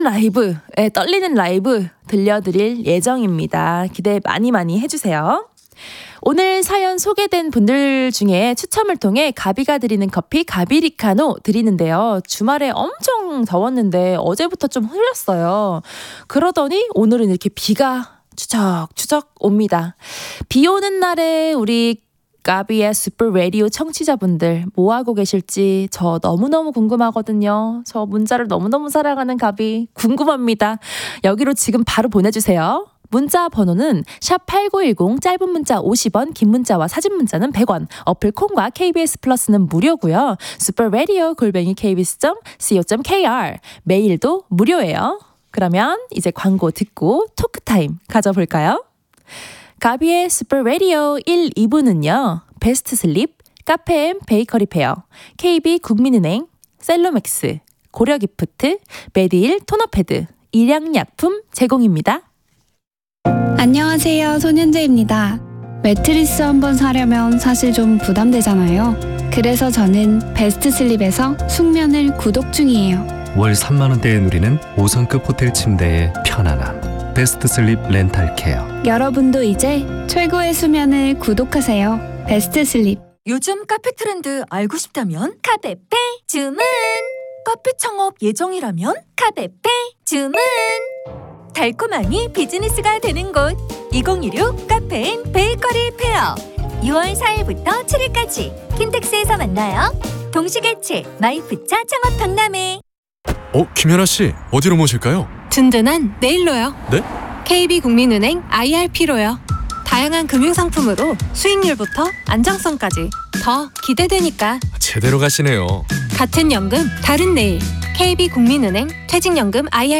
떨리는 라이브 들려드릴 예정입니다. 기대 많이 많이 해주세요. 오늘 사연 소개된 분들 중에 추첨을 통해 가비가 드리는 커피 가비리카노 드리는데요. 주말에 엄청 더웠는데 어제부터 좀 흘렸어요. 그러더니 오늘은 이렇게 비가 추적추적 옵니다. 비 오는 날에 우리 가비의 슈퍼 라디오 청취자분들 뭐 하고 계실지 저 너무너무 궁금하거든요. 저 문자를 너무너무 사랑하는 가비 궁금합니다. 여기로 지금 바로 보내주세요. 문자 번호는 샵8910 짧은 문자 50원 긴 문자와 사진 문자는 100원 어플 콩과 KBS 플러스는 무료고요. 슈퍼라디오 @kbs.co.kr 메일도 무료예요. 그러면 이제 광고 듣고 토크타임 가져볼까요? 가비의 슈퍼라디오 1, 2부는요. 베스트 슬립, 카페 앤 베이커리 페어, KB국민은행, 셀로맥스, 고려기프트, 메디힐 토너패드, 일양약품 제공입니다. 안녕하세요, 손현재입니다. 매트리스 한번 사려면 사실 좀 부담되잖아요. 그래서 저는 베스트 슬립에서 숙면을 구독 중이에요. 월 3만 원대에 누리는 5성급 호텔 침대의 편안함. 베스트 슬립 렌탈 케어. 여러분도 이제 최고의 수면을 구독하세요. 베스트 슬립. 요즘 카페 트렌드 알고 싶다면 카페페 주문. 카페 창업 예정이라면 카페페 주문. 달콤함이 비즈니스가 되는 곳 2016 카페인 베이커리 페어 6월 4일부터 7일까지 킨텍스에서 만나요. 동시개최 마이프차 창업 박람회. 김연아 씨 어디로 모실까요? 든든한 내일로요. 네? KB국민은행 IRP로요. 다양한 금융상품으로 수익률부터 안정성까지 더 기대되니까 제대로 가시네요. 같은 연금 다른 내일 KB국민은행 퇴직연금 IRP